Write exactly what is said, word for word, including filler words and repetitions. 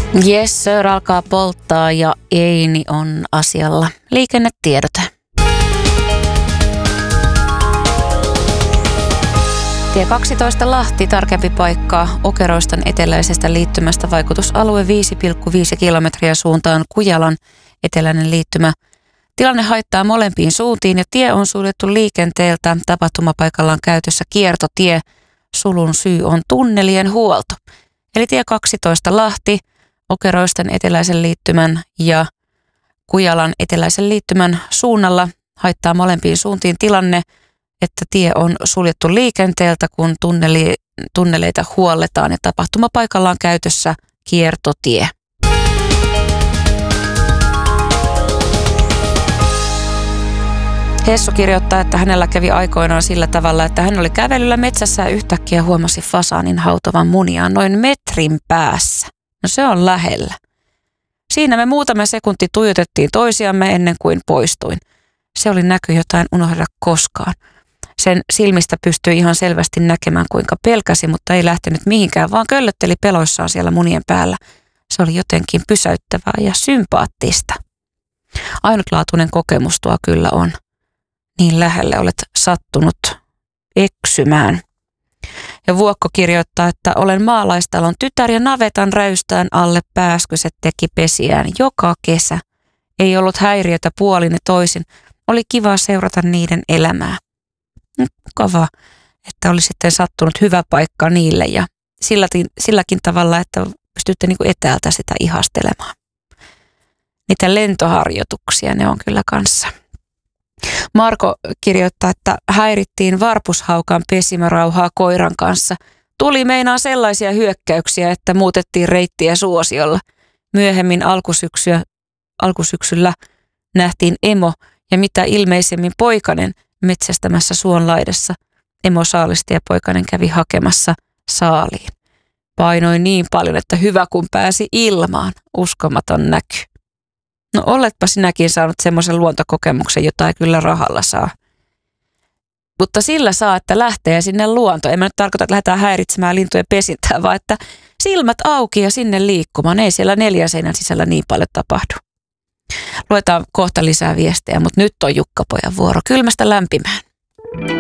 Yes sir, alkaa polttaa ja Eini on asialla. Liikennetiedote. Tie kaksitoista Lahti, tarkempi paikka Okeroistan eteläisestä liittymästä, vaikutusalue viisi pilkku viisi kilometriä suuntaan Kujalan eteläinen liittymä. Tilanne haittaa molempiin suuntiin ja tie on suljettu liikenteeltä. Tapahtumapaikalla on käytössä kiertotie. Sulun syy on tunnelien huolto. Eli tie kaksitoista Lahti, Okeroisten eteläisen liittymän ja Kujalan eteläisen liittymän suunnalla haittaa molempiin suuntiin tilanne, että tie on suljettu liikenteeltä, kun tunneli, tunneleita huolletaan ja tapahtumapaikalla on käytössä kiertotie. Hessu kirjoittaa, että hänellä kävi aikoinaan sillä tavalla, että hän oli kävelyllä metsässä ja yhtäkkiä huomasi fasaanin hautovan muniaan noin metrin päässä. No se on lähellä. Siinä me muutama sekunti tuijotettiin toisiamme ennen kuin poistuin. Se oli näky, jota en unohda koskaan. Sen silmistä pystyi ihan selvästi näkemään, kuinka pelkäsi, mutta ei lähtenyt mihinkään, vaan köllötteli peloissaan siellä munien päällä. Se oli jotenkin pysäyttävää ja sympaattista. Ainutlaatuinen kokemus tuo kyllä on. Niin lähelle olet sattunut eksymään. Ja Vuokko kirjoittaa, että olen maalaistalon tytär ja navetan räystään alle pääskyset teki pesiään joka kesä. Ei ollut häiriötä puolin ja toisin. Oli kiva seurata niiden elämää. Mukavaa, että oli sitten sattunut hyvä paikka niille ja silläkin, silläkin tavalla, että pystytte niin kuin etäältä sitä ihastelemaan. Niitä lentoharjoituksia, ne on kyllä kanssa. Marko kirjoittaa, että häirittiin varpushaukan pesimärauhaa koiran kanssa. Tuli meinaan sellaisia hyökkäyksiä, että muutettiin reittiä suosiolla. Myöhemmin alkusyksyä, alkusyksyllä nähtiin emo ja mitä ilmeisemmin poikanen metsästämässä suonlaidassa. Emo saalisti ja poikanen kävi hakemassa saaliin. Painoi niin paljon, että hyvä kun pääsi ilmaan. Uskomaton näky. No oletpa sinäkin saanut semmoisen luontokokemuksen, jota ei kyllä rahalla saa. Mutta sillä saa, että lähtee sinne luontoon. En mä nyt tarkoita, että lähdetään häiritsemään lintujen pesintää, vaan että silmät auki ja sinne liikkumaan. Ei siellä neljän seinän sisällä niin paljon tapahdu. Luetaan kohta lisää viestejä, mutta nyt on Jukka-pojan vuoro kylmästä lämpimään.